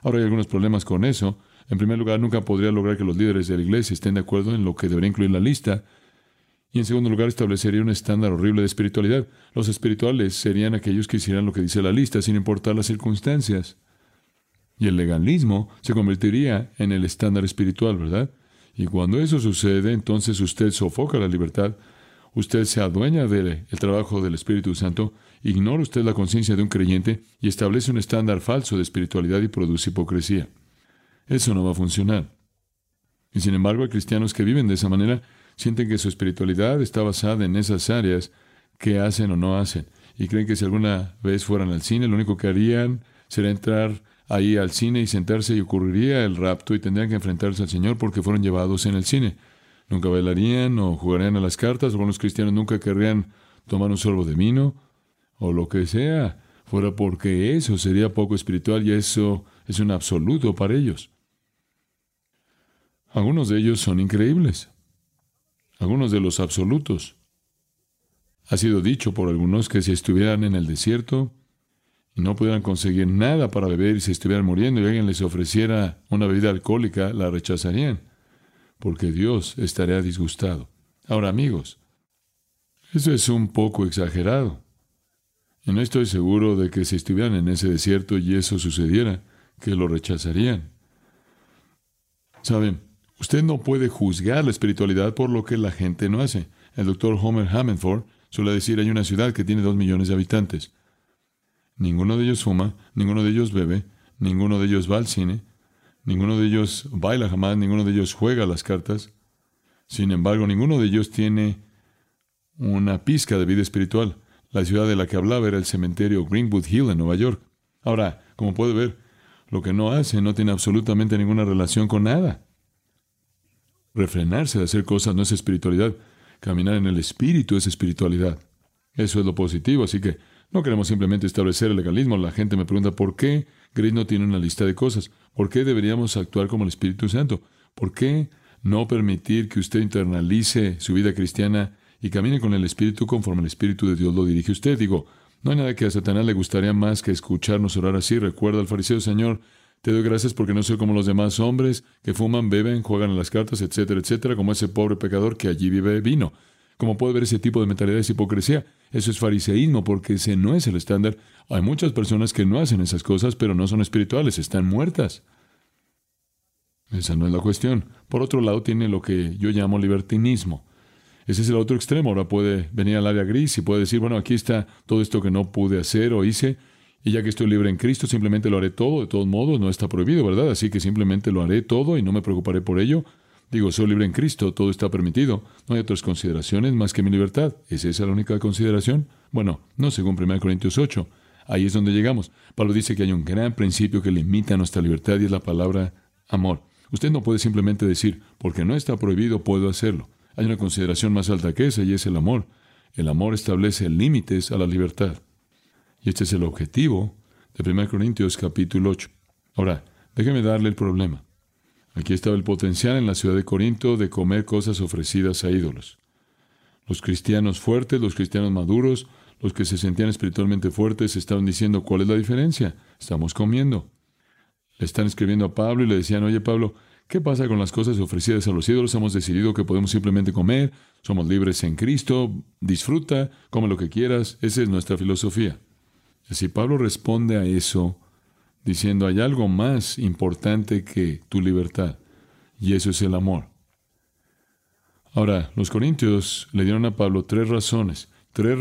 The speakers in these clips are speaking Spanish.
Ahora hay algunos problemas con eso. En primer lugar, nunca podría lograr que los líderes de la iglesia estén de acuerdo en lo que debería incluir la lista. Y en segundo lugar, establecería un estándar horrible de espiritualidad. Los espirituales serían aquellos que hicieran lo que dice la lista, sin importar las circunstancias. Y el legalismo se convertiría en el estándar espiritual, ¿verdad? Y cuando eso sucede, entonces usted sofoca la libertad, usted se adueña del trabajo del Espíritu Santo, ignora usted la conciencia de un creyente y establece un estándar falso de espiritualidad y produce hipocresía. Eso no va a funcionar. Y sin embargo, hay cristianos que viven de esa manera, sienten que su espiritualidad está basada en esas áreas que hacen o no hacen, y creen que si alguna vez fueran al cine, lo único que harían será entrar ahí al cine y sentarse y ocurriría el rapto y tendrían que enfrentarse al Señor porque fueron llevados en el cine. Nunca bailarían o jugarían a las cartas. Algunos cristianos nunca querrían tomar un sorbo de vino o lo que sea, fuera porque eso sería poco espiritual y eso es un absoluto para ellos. Algunos de ellos son increíbles. Algunos de los absolutos. Ha sido dicho por algunos que si estuvieran en el desierto y no pudieran conseguir nada para beber y se estuvieran muriendo y alguien les ofreciera una bebida alcohólica, la rechazarían, porque Dios estaría disgustado. Ahora, amigos, eso es un poco exagerado. Y no estoy seguro de que si estuvieran en ese desierto y eso sucediera, que lo rechazarían. ¿Saben? Usted no puede juzgar la espiritualidad por lo que la gente no hace. El doctor Homer Hammondford suele decir, hay una ciudad que tiene 2 millones de habitantes. Ninguno de ellos fuma, ninguno de ellos bebe, ninguno de ellos va al cine, ninguno de ellos baila jamás, ninguno de ellos juega a las cartas. Sin embargo, ninguno de ellos tiene una pizca de vida espiritual. La ciudad de la que hablaba era el cementerio Greenwood Hill en Nueva York. Ahora, como puede ver, lo que no hace no tiene absolutamente ninguna relación con nada. Refrenarse de hacer cosas no es espiritualidad. Caminar en el Espíritu es espiritualidad. Eso es lo positivo, así que no queremos simplemente establecer el legalismo. La gente me pregunta, ¿por qué Grace no tiene una lista de cosas? ¿Por qué deberíamos actuar como el Espíritu Santo? ¿Por qué no permitir que usted internalice su vida cristiana y camine con el Espíritu conforme el Espíritu de Dios lo dirige a usted? Digo, no hay nada que a Satanás le gustaría más que escucharnos orar así. Recuerda al fariseo, Señor, te doy gracias porque no soy como los demás hombres que fuman, beben, juegan a las cartas, etcétera, etcétera, como ese pobre pecador que allí vive vino. Como puede ver, ese tipo de mentalidad es hipocresía. Eso es fariseísmo, porque ese no es el estándar. Hay muchas personas que no hacen esas cosas, pero no son espirituales, están muertas. Esa no es la cuestión. Por otro lado, tiene lo que yo llamo libertinismo. Ese es el otro extremo. Ahora puede venir al área gris y puede decir, bueno, aquí está todo esto que no pude hacer o hice, y ya que estoy libre en Cristo, simplemente lo haré todo. De todos modos, no está prohibido, ¿verdad? Así que simplemente lo haré todo y no me preocuparé por ello. Digo, soy libre en Cristo, todo está permitido. No hay otras consideraciones más que mi libertad. ¿Es esa la única consideración? Bueno, no según 1 Corintios 8. Ahí es donde llegamos. Pablo dice que hay un gran principio que limita nuestra libertad y es la palabra amor. Usted no puede simplemente decir, porque no está prohibido, puedo hacerlo. Hay una consideración más alta que esa y es el amor. El amor establece límites a la libertad. Y este es el objetivo de 1 Corintios capítulo 8. Ahora, déjeme darle el problema. Aquí estaba el potencial en la ciudad de Corinto de comer cosas ofrecidas a ídolos. Los cristianos fuertes, los cristianos maduros, los que se sentían espiritualmente fuertes, estaban diciendo, ¿cuál es la diferencia? Estamos comiendo. Le están escribiendo a Pablo y le decían, oye Pablo, ¿qué pasa con las cosas ofrecidas a los ídolos? Hemos decidido que podemos simplemente comer, somos libres en Cristo, disfruta, come lo que quieras, esa es nuestra filosofía. Si Pablo responde a eso, diciendo, hay algo más importante que tu libertad, y eso es el amor. Ahora, los corintios le dieron a Pablo tres razones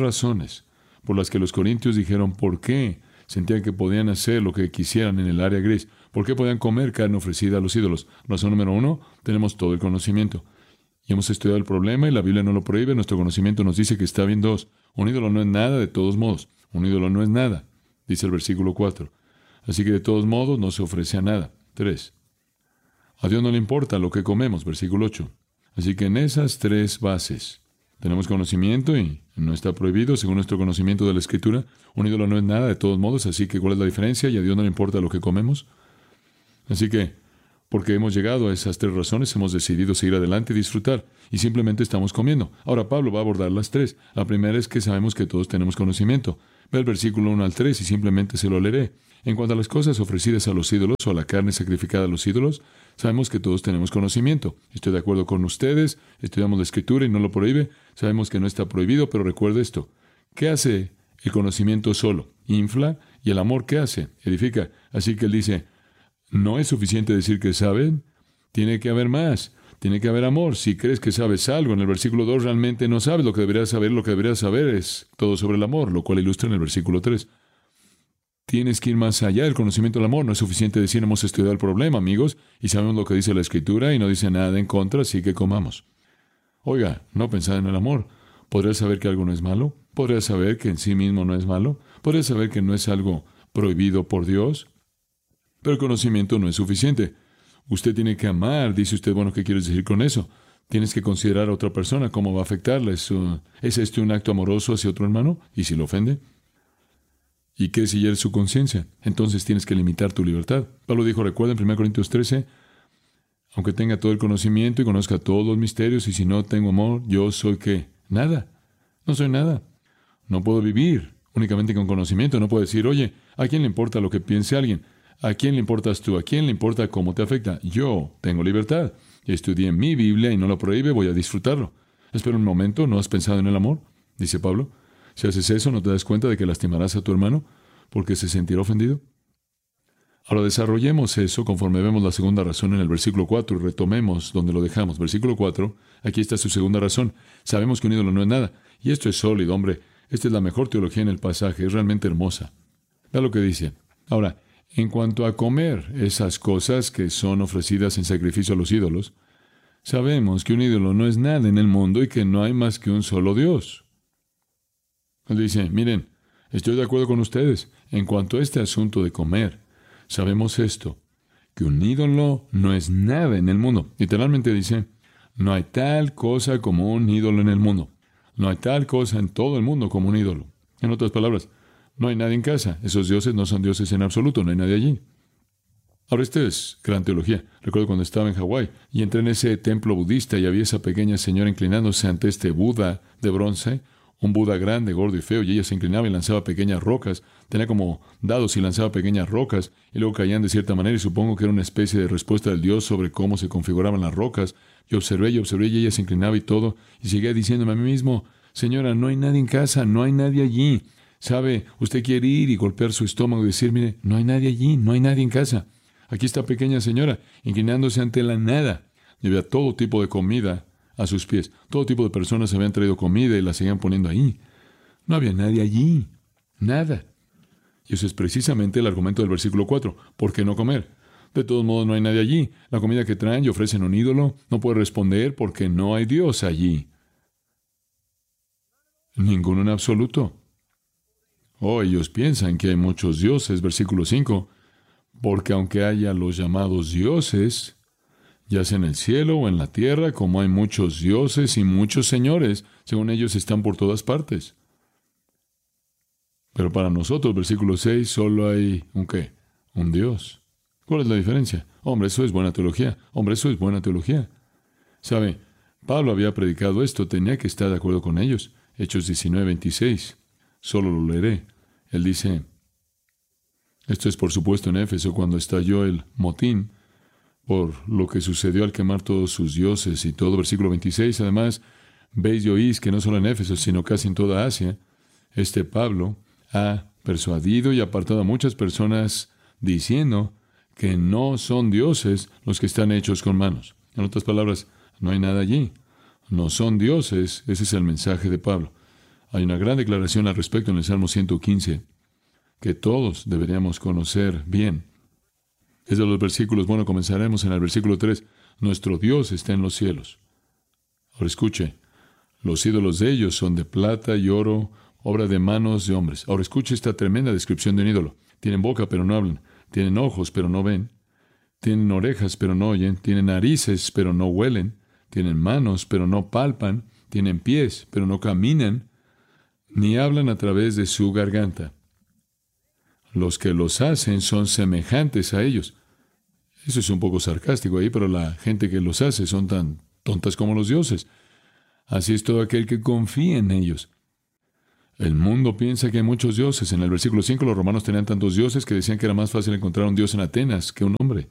por las que los corintios dijeron por qué sentían que podían hacer lo que quisieran en el área gris, por qué podían comer carne ofrecida a los ídolos. Razón número 1, tenemos todo el conocimiento. Y hemos estudiado el problema y la Biblia no lo prohíbe, nuestro conocimiento nos dice que está bien. 2, un ídolo no es nada de todos modos. Un ídolo no es nada, dice el versículo 4. Así que de todos modos no se ofrece a nada. 3. A Dios no le importa lo que comemos, versículo 8. Así que en esas tres bases tenemos conocimiento y no está prohibido según nuestro conocimiento de la Escritura. Un ídolo no es nada de todos modos, así que ¿cuál es la diferencia? Y a Dios no le importa lo que comemos. Así que, porque hemos llegado a esas tres razones, hemos decidido seguir adelante y disfrutar, y simplemente estamos comiendo. Ahora Pablo va a abordar las tres. La primera es que sabemos que todos tenemos conocimiento. Ve el versículo 1 al 3 y simplemente se lo leeré. En cuanto a las cosas ofrecidas a los ídolos o a la carne sacrificada a los ídolos, sabemos que todos tenemos conocimiento. Estoy de acuerdo con ustedes, estudiamos la Escritura y no lo prohíbe. Sabemos que no está prohibido, pero recuerde esto. ¿Qué hace el conocimiento solo? Infla. ¿Y el amor qué hace? Edifica. Así que él dice, no es suficiente decir que saben, tiene que haber más. Tiene que haber amor. Si crees que sabes algo, en el versículo 2 realmente no sabes lo que deberías saber. Lo que deberías saber es todo sobre el amor, lo cual ilustra en el versículo 3. Tienes que ir más allá del conocimiento del amor. No es suficiente decir hemos estudiado el problema, amigos, y sabemos lo que dice la Escritura y no dice nada en contra, así que comamos. Oiga, no pensad en el amor. ¿Podrías saber que algo no es malo? ¿Podrías saber que en sí mismo no es malo? ¿Podrías saber que no es algo prohibido por Dios? Pero el conocimiento no es suficiente. Usted tiene que amar. Dice usted, bueno, ¿qué quieres decir con eso? Tienes que considerar a otra persona, cómo va a afectarla. ¿Es este un acto amoroso hacia otro hermano? ¿Y si lo ofende? ¿Y qué si hiere su conciencia? Entonces tienes que limitar tu libertad. Pablo dijo, recuerda en 1 Corintios 13, aunque tenga todo el conocimiento y conozca todos los misterios, y si no tengo amor, yo soy ¿qué? Nada. No soy nada. No puedo vivir únicamente con conocimiento. No puedo decir, oye, ¿a quién le importa lo que piense alguien? ¿A quién le importas tú? ¿A quién le importa cómo te afecta? Yo tengo libertad. Estudié mi Biblia y no lo prohíbe, voy a disfrutarlo. Espera un momento, ¿no has pensado en el amor? Dice Pablo. Si haces eso, ¿no te das cuenta de que lastimarás a tu hermano porque se sentirá ofendido? Ahora desarrollemos eso conforme vemos la segunda razón en el versículo 4 y retomemos donde lo dejamos. Versículo 4, aquí está su segunda razón. Sabemos que un ídolo no es nada. Y esto es sólido, hombre. Esta es la mejor teología en el pasaje. Es realmente hermosa. Vea lo que dice. Ahora, en cuanto a comer esas cosas que son ofrecidas en sacrificio a los ídolos, sabemos que un ídolo no es nada en el mundo y que no hay más que un solo Dios. Él dice, miren, estoy de acuerdo con ustedes. En cuanto a este asunto de comer, sabemos esto, que un ídolo no es nada en el mundo. Literalmente dice, no hay tal cosa como un ídolo en el mundo. No hay tal cosa en todo el mundo como un ídolo. En otras palabras, no hay nadie en casa. Esos dioses no son dioses en absoluto, no hay nadie allí. Ahora, esto es gran teología. Recuerdo cuando estaba en Hawái y entré en ese templo budista y había esa pequeña señora inclinándose ante este Buda de bronce, un Buda grande, gordo y feo, y ella se inclinaba y lanzaba pequeñas rocas. Tenía como dados y lanzaba pequeñas rocas, y luego caían de cierta manera, y supongo que era una especie de respuesta del Dios sobre cómo se configuraban las rocas. Y observé, y ella se inclinaba y todo, y seguía diciéndome a mí mismo, señora, no hay nadie en casa, no hay nadie allí. ¿Sabe? Usted quiere ir y golpear su estómago y decir, mire, no hay nadie allí, no hay nadie en casa. Aquí está pequeña señora, inclinándose ante la nada. Y había todo tipo de comida a sus pies. Todo tipo de personas habían traído comida y la seguían poniendo ahí. No había nadie allí. Nada. Y eso es precisamente el argumento del versículo 4. ¿Por qué no comer? De todos modos, no hay nadie allí. La comida que traen y ofrecen a un ídolo no puede responder porque no hay Dios allí. Ninguno en absoluto. Oh, ellos piensan que hay muchos dioses, versículo 5, porque aunque haya los llamados dioses, ya sea en el cielo o en la tierra, como hay muchos dioses y muchos señores, según ellos están por todas partes. Pero para nosotros, versículo 6, solo hay ¿un qué? Un Dios. ¿Cuál es la diferencia? Hombre, eso es buena teología. Hombre, eso es buena teología. ¿Sabe? Pablo había predicado esto, tenía que estar de acuerdo con ellos. Hechos 19:26. Solo lo leeré. Él dice, esto es por supuesto en Éfeso, cuando estalló el motín, por lo que sucedió al quemar todos sus dioses y todo. Versículo 26, además, veis y oís que no solo en Éfeso, sino casi en toda Asia, este Pablo ha persuadido y apartado a muchas personas diciendo que no son dioses los que están hechos con manos. En otras palabras, no hay nada allí. No son dioses. Ese es el mensaje de Pablo. Hay una gran declaración al respecto en el Salmo 115 que todos deberíamos conocer bien. Es de los versículos, bueno, comenzaremos en el versículo 3. Nuestro Dios está en los cielos. Ahora escuche, los ídolos de ellos son de plata y oro, obra de manos de hombres. Ahora escuche esta tremenda descripción de un ídolo. Tienen boca, pero no hablan. Tienen ojos, pero no ven. Tienen orejas, pero no oyen. Tienen narices, pero no huelen. Tienen manos, pero no palpan. Tienen pies, pero no caminan, ni hablan a través de su garganta. Los que los hacen son semejantes a ellos. Eso es un poco sarcástico ahí, pero la gente que los hace son tan tontas como los dioses. Así es todo aquel que confía en ellos. El mundo piensa que hay muchos dioses. En el versículo 5 los romanos tenían tantos dioses que decían que era más fácil encontrar un dios en Atenas que un hombre.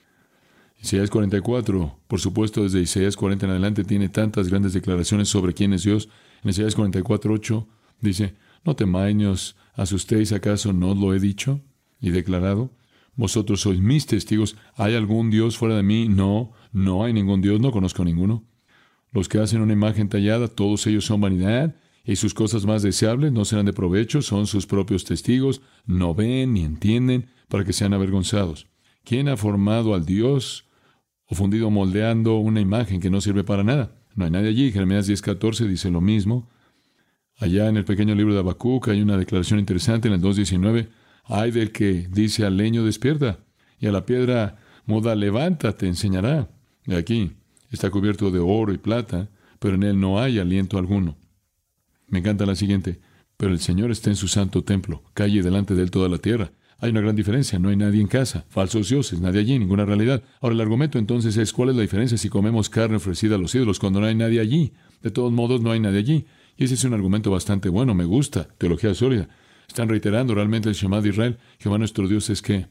Isaías 44, por supuesto, desde Isaías 40 en adelante tiene tantas grandes declaraciones sobre quién es Dios. En Isaías 44:8 dice, no temáis ni os asustéis, ¿acaso no os lo he dicho y declarado? Vosotros sois mis testigos. ¿Hay algún Dios fuera de mí? No, no hay ningún Dios, no conozco ninguno. Los que hacen una imagen tallada, todos ellos son vanidad, y sus cosas más deseables no serán de provecho, son sus propios testigos, no ven ni entienden, para que sean avergonzados. ¿Quién ha formado al Dios o fundido moldeando una imagen que no sirve para nada? No hay nadie allí. Jeremías 10:14 dice lo mismo. Allá en el pequeño libro de Habacuc hay una declaración interesante en el 2:19. Ay del que dice al leño despierta, y a la piedra muda levántate, enseñará. Y aquí está cubierto de oro y plata, pero en él no hay aliento alguno. Me encanta la siguiente. Pero el Señor está en su santo templo, calle delante de él toda la tierra. Hay una gran diferencia, no hay nadie en casa, falsos dioses, nadie allí, ninguna realidad. Ahora el argumento entonces es, ¿cuál es la diferencia si comemos carne ofrecida a los ídolos cuando no hay nadie allí? De todos modos, no hay nadie allí. Y ese es un argumento bastante bueno, me gusta, teología sólida. Están reiterando realmente el Shema de Israel. Jehová nuestro Dios es ¿qué?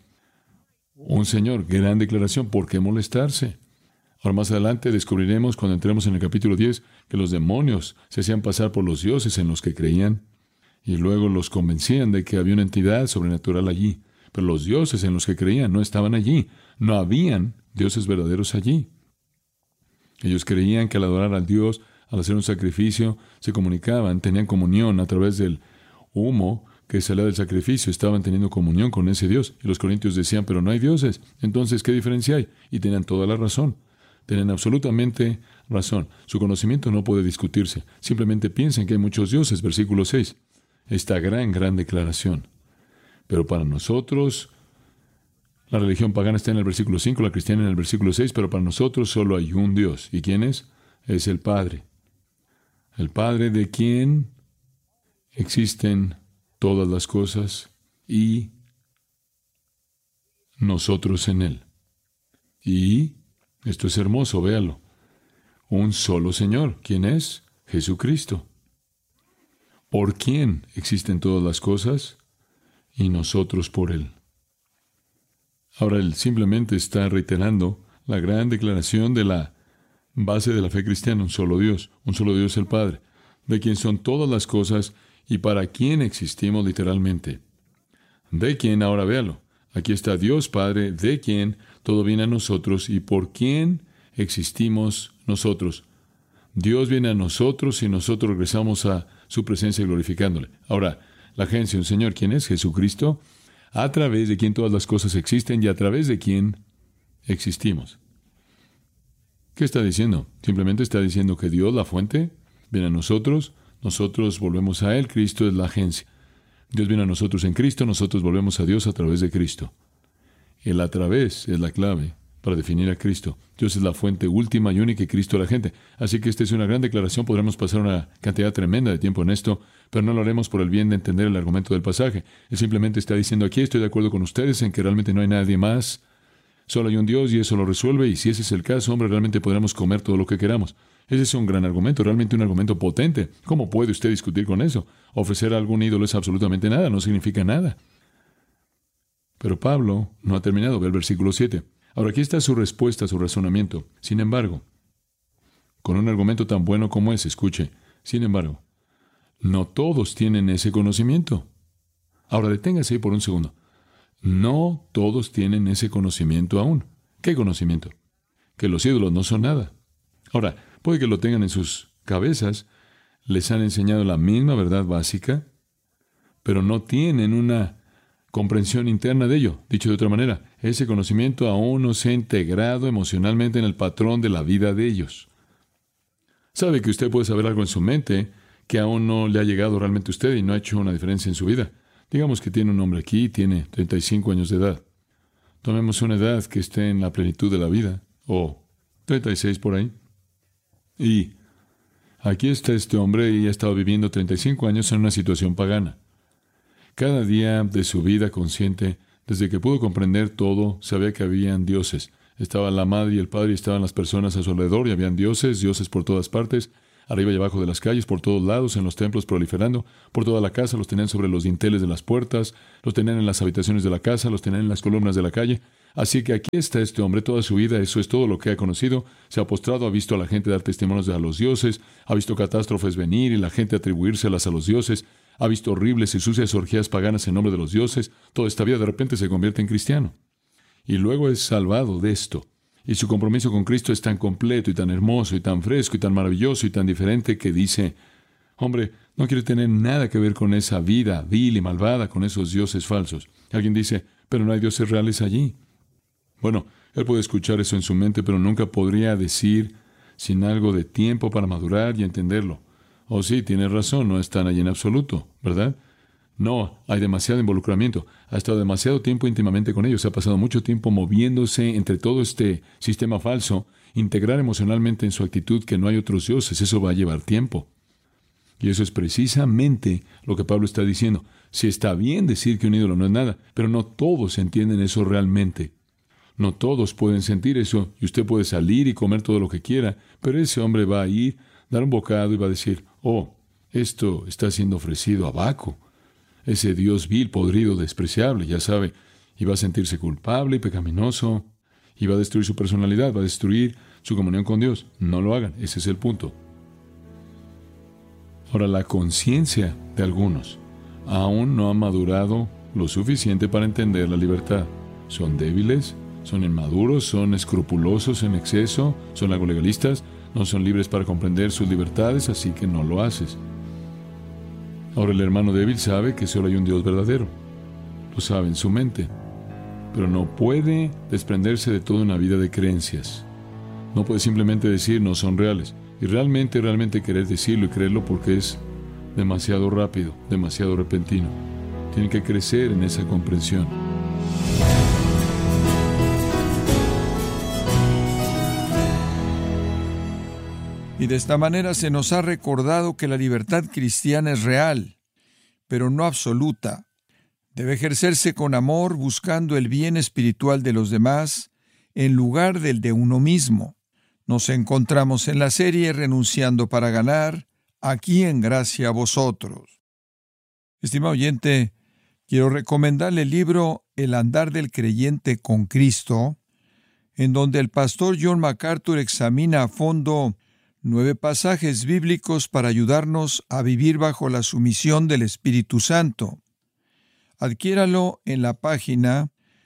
Un Señor, gran declaración, ¿por qué molestarse? Ahora más adelante descubriremos, cuando entremos en el capítulo 10, que los demonios se hacían pasar por los dioses en los que creían, y luego los convencían de que había una entidad sobrenatural allí. Pero los dioses en los que creían no estaban allí. No habían dioses verdaderos allí. Ellos creían que al adorar al Dios, al hacer un sacrificio, se comunicaban, tenían comunión a través del humo que salía del sacrificio, estaban teniendo comunión con ese Dios. Y los corintios decían, pero no hay dioses. Entonces, ¿qué diferencia hay? Y tenían toda la razón. Tienen absolutamente razón. Su conocimiento no puede discutirse. Simplemente piensen que hay muchos dioses. Versículo 6. Esta gran declaración. Pero para nosotros, la religión pagana está en el versículo 5, la cristiana en el versículo 6, pero para nosotros solo hay un Dios. ¿Y quién es? Es el Padre. El Padre de quien existen todas las cosas y nosotros en Él. Y esto es hermoso, véalo. Un solo Señor. ¿Quién es? Jesucristo. ¿Por quién existen todas las cosas? Y nosotros por Él. Ahora Él simplemente está reiterando la gran declaración de la base de la fe cristiana, un solo Dios el Padre, de quien son todas las cosas y para quien existimos literalmente. De quien, ahora véalo, aquí está Dios Padre, de quien todo viene a nosotros y por quien existimos nosotros. Dios viene a nosotros y nosotros regresamos a su presencia glorificándole. Ahora, la agencia, un Señor, ¿quién es? Jesucristo, a través de quien todas las cosas existen y a través de quien existimos. ¿Qué está diciendo? Simplemente está diciendo que Dios, la fuente, viene a nosotros volvemos a Él, Cristo es la agencia. Dios viene a nosotros en Cristo, nosotros volvemos a Dios a través de Cristo. El a través es la clave para definir a Cristo. Dios es la fuente última y única y Cristo la gente. Así que esta es una gran declaración. Podremos pasar una cantidad tremenda de tiempo en esto, pero no lo haremos por el bien de entender el argumento del pasaje. Él simplemente está diciendo aquí, estoy de acuerdo con ustedes en que realmente no hay nadie más. Solo hay un Dios y eso lo resuelve. Y si ese es el caso, hombre, realmente podremos comer todo lo que queramos. Ese es un gran argumento, realmente un argumento potente. ¿Cómo puede usted discutir con eso? Ofrecer a algún ídolo es absolutamente nada, no significa nada. Pero Pablo no ha terminado. Ve el versículo 7. Ahora aquí está su respuesta, su razonamiento. Sin embargo, con un argumento tan bueno como ese, escuche, sin embargo, no todos tienen ese conocimiento. Ahora deténgase ahí por un segundo. No todos tienen ese conocimiento aún. ¿Qué conocimiento? Que los ídolos no son nada. Ahora, puede que lo tengan en sus cabezas, les han enseñado la misma verdad básica, pero no tienen una comprensión interna de ello. Dicho de otra manera, ese conocimiento aún no se ha integrado emocionalmente en el patrón de la vida de ellos. Sabe que usted puede saber algo en su mente que aún no le ha llegado realmente a usted y no ha hecho una diferencia en su vida. Digamos que tiene un hombre aquí y tiene 35 años de edad. Tomemos una edad que esté en la plenitud de la vida, o 36 por ahí. Y aquí está este hombre y ha estado viviendo 35 años en una situación pagana. Cada día de su vida consciente, desde que pudo comprender todo, sabía que habían dioses. Estaba la madre y el padre y estaban las personas a su alrededor y habían dioses por todas partes. arriba y abajo de las calles, por todos lados, en los templos proliferando, por toda la casa, los tenían sobre los dinteles de las puertas, los tenían en las habitaciones de la casa, los tenían en las columnas de la calle. Así que aquí está este hombre toda su vida, eso es todo lo que ha conocido. Se ha postrado, ha visto a la gente dar testimonios a los dioses, ha visto catástrofes venir y la gente atribuírselas a los dioses, ha visto horribles y sucias orgías paganas en nombre de los dioses. Toda esta vida de repente se convierte en cristiano. Y luego es salvado de esto. Y su compromiso con Cristo es tan completo y tan hermoso y tan fresco y tan maravilloso y tan diferente que dice, hombre, no quiero tener nada que ver con esa vida vil y malvada, con esos dioses falsos. Alguien dice, pero no hay dioses reales allí. Bueno, él puede escuchar eso en su mente, pero nunca podría decir sin algo de tiempo para madurar y entenderlo. Oh, sí, tienes razón, no están allí en absoluto, ¿verdad? No, hay demasiado involucramiento. Ha estado demasiado tiempo íntimamente con ellos. Ha pasado mucho tiempo moviéndose entre todo este sistema falso. Integrar emocionalmente en su actitud que no hay otros dioses. Eso va a llevar tiempo. Y eso es precisamente lo que Pablo está diciendo. Sí, está bien decir que un ídolo no es nada, pero no todos entienden eso realmente. No todos pueden sentir eso. Y usted puede salir y comer todo lo que quiera, pero ese hombre va a ir, dar un bocado y va a decir, oh, esto está siendo ofrecido a Baco. Ese Dios vil, podrido, despreciable, ya sabe, y va a sentirse culpable y pecaminoso, y va a destruir su personalidad, va a destruir su comunión con Dios. No lo hagan, ese es el punto. Ahora, la conciencia de algunos aún no ha madurado lo suficiente para entender la libertad. Son débiles, son inmaduros, son escrupulosos en exceso, son algo legalistas, no son libres para comprender sus libertades, así que no lo haces. Ahora el hermano débil sabe que solo hay un Dios verdadero. Lo sabe en su mente. Pero no puede desprenderse de toda una vida de creencias. No puede simplemente decir no son reales. Y realmente querer decirlo y creerlo porque es demasiado rápido, demasiado repentino. Tiene que crecer en esa comprensión. Y de esta manera se nos ha recordado que la libertad cristiana es real, pero no absoluta. Debe ejercerse con amor, buscando el bien espiritual de los demás, en lugar del de uno mismo. Nos encontramos en la serie Renunciando para Ganar, aquí en Gracia a Vosotros. Estimado oyente, quiero recomendarle el libro El andar del creyente con Cristo, en donde el pastor John MacArthur examina a fondo 9 pasajes bíblicos para ayudarnos a vivir bajo la sumisión del Espíritu Santo. Adquiéralo en la página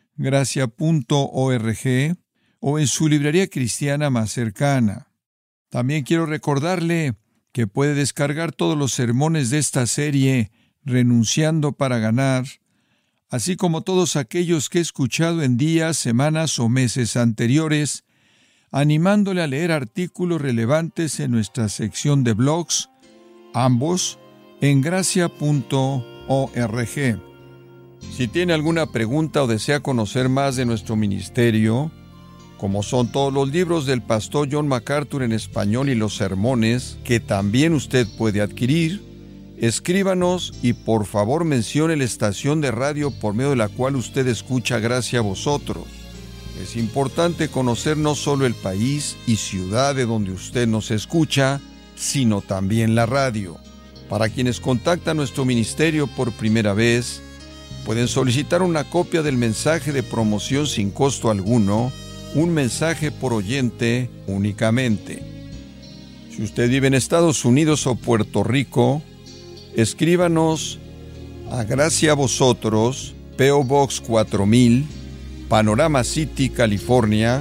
gracia.org o en su librería cristiana más cercana. También quiero recordarle que puede descargar todos los sermones de esta serie Renunciando para Ganar, así como todos aquellos que he escuchado en días, semanas o meses anteriores, animándole a leer artículos relevantes en nuestra sección de blogs, ambos en gracia.org. Si tiene alguna pregunta o desea conocer más de nuestro ministerio, como son todos los libros del pastor John MacArthur en español y los sermones, que también usted puede adquirir, escríbanos y por favor mencione la estación de radio por medio de la cual usted escucha Gracia a Vosotros. Es importante conocer no solo el país y ciudad de donde usted nos escucha, sino también la radio. Para quienes contactan nuestro ministerio por primera vez, pueden solicitar una copia del mensaje de promoción sin costo alguno, un mensaje por oyente únicamente. Si usted vive en Estados Unidos o Puerto Rico, escríbanos a Gracia a Vosotros, P.O. Box 4000, Panorama City, California,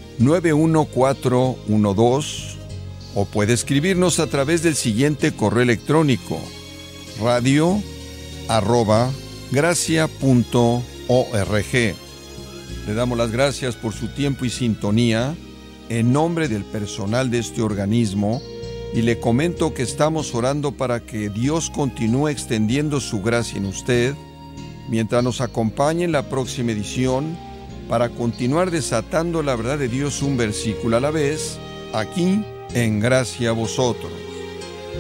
91412, o puede escribirnos a través del siguiente correo electrónico: radio@gracia.org. Le damos las gracias por su tiempo y sintonía en nombre del personal de este organismo y le comento que estamos orando para que Dios continúe extendiendo su gracia en usted mientras nos acompañe en la próxima edición para continuar desatando la verdad de Dios un versículo a la vez, aquí en Gracia a Vosotros.